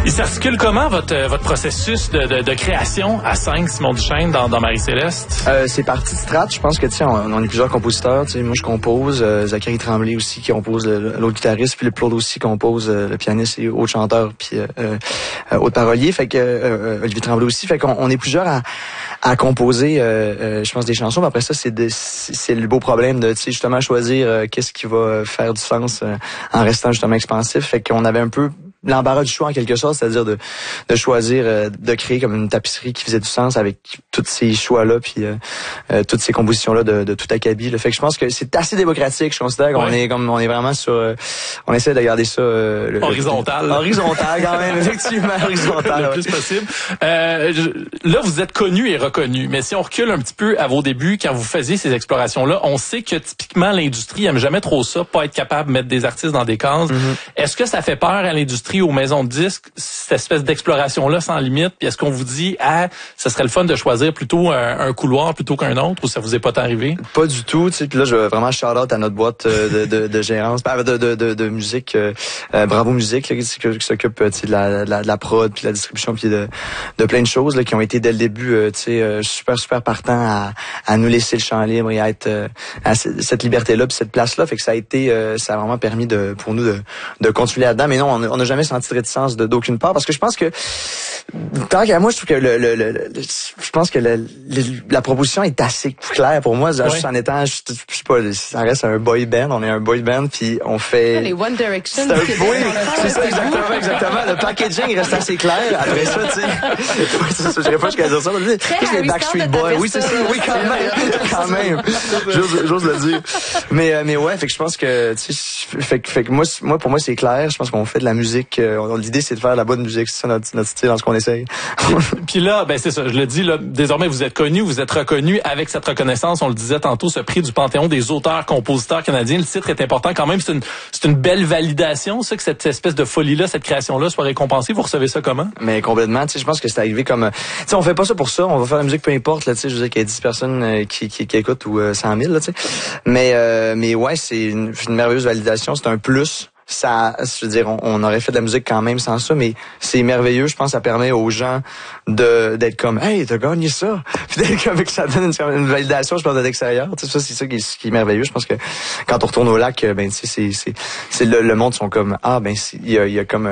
Il s'articule comment votre processus de création à 5, Simon Duchesne, dans Marie-Céleste? C'est parti de strat. Je pense que, tu sais, on est plusieurs compositeurs. Tu sais, moi, je compose. Zachary Tremblay aussi qui compose l'autre guitariste. Philippe Claude aussi compose le pianiste et autre chanteur. Puis autre parolier. Fait que Olivier Tremblay aussi. Fait qu'on est plusieurs à composer, je pense, des chansons. Mais après ça, c'est le beau problème de, tu sais, justement choisir qu'est-ce qui va faire du sens en restant justement expansif. Fait qu'on avait un peu l'embarras du choix en quelque sorte, c'est-à-dire de choisir de créer comme une tapisserie qui faisait du sens avec tous ces choix-là puis toutes ces compositions-là de tout acabit. Fait que je pense que c'est assez démocratique. Je considère qu'on on est vraiment sur on essaie de garder ça horizontal quand même, effectivement horizontal le plus possible. Là vous êtes connu et reconnu, mais si on recule un petit peu à vos débuts quand vous faisiez ces explorations-là, on sait que typiquement l'industrie aime jamais trop ça, pas être capable de mettre des artistes dans des cases. Est-ce que ça fait peur à l'industrie, aux maisons de disques, cette espèce d'exploration-là sans limite? Puis est-ce qu'on vous dit, ça serait le fun de choisir plutôt un couloir plutôt qu'un autre, ou ça vous est pas tant arrivé? Pas du tout, tu sais. Puis là, je veux vraiment shout-out à notre boîte de gérance, de musique, Bravo Musique, là, qui s'occupe de la prod, puis de la distribution, puis de plein de choses là, qui ont été dès le début, tu sais, super partants à nous laisser le champ libre et à être à cette liberté-là, puis cette place-là. Fait que ça a vraiment permis pour nous de continuer là-dedans. Mais non, on n'a jamais senti de réticence d'aucune part, parce que je pense que tant qu'à moi, je trouve que je pense que la proposition est assez claire pour moi. Juste en étant, je sais pas, ça reste un boy band. On est un boy band, puis on fait les One Direction. C'est ça, exactement. Le packaging reste assez clair. Après ça, tu sais, je dirais pas jusqu'à dire ça. Plus les Backstreet Boys. Oui, c'est ça. Oui, quand même. J'ose le dire. Mais ouais, fait que je pense que, tu sais, fait que moi, pour moi, c'est clair. Je pense qu'on fait de la musique. L'idée, c'est de faire de la bonne musique. C'est ça notre style, dans ce qu'on essaye. Puis là, c'est ça. Je le dis, là, désormais, vous êtes connu, vous êtes reconnu avec cette reconnaissance. On le disait tantôt, ce prix du Panthéon des auteurs-compositeurs canadiens. Le titre est important quand même. C'est une belle validation, ça, que cette espèce de folie-là, cette création-là soit récompensée. Vous recevez ça comment? Mais complètement. Tu sais, je pense que c'est arrivé comme, tu sais, on fait pas ça pour ça. On va faire la musique peu importe, là, tu sais. Je veux dire qu'il y a 10 personnes qui écoutent ou 100 000, là, tu sais. Mais ouais, c'est une merveilleuse validation. C'est un plus. Ça, je veux dire, on aurait fait de la musique quand même sans ça, mais c'est merveilleux. Je pense que ça permet aux gens d'être comme, hey, t'as gagné ça. Puis d'être comme que ça donne une validation, je pense, de l'extérieur. Tu sais, ça, c'est ça qui est merveilleux. Je pense que quand on retourne au lac, ben, tu sais, c'est le monde sont comme, il y a comme